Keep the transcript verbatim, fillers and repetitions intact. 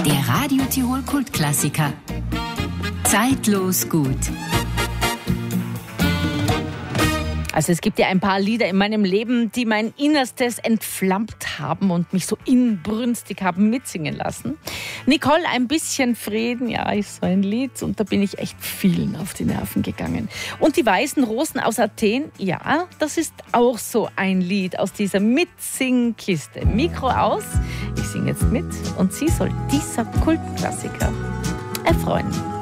Der Radio Tirol Kultklassiker. Zeitlos gut. Also es gibt ja ein paar Lieder in meinem Leben, die mein Innerstes entflammt haben und mich so inbrünstig haben mitsingen lassen. Nicole, ein bisschen Frieden, ja, ist so ein Lied und da bin ich echt vielen auf die Nerven gegangen. Und die Weißen Rosen aus Athen, ja, das ist auch so ein Lied aus dieser Mitsingkiste. Mikro aus, ich singe jetzt mit und sie soll dieser Kultklassiker erfreuen.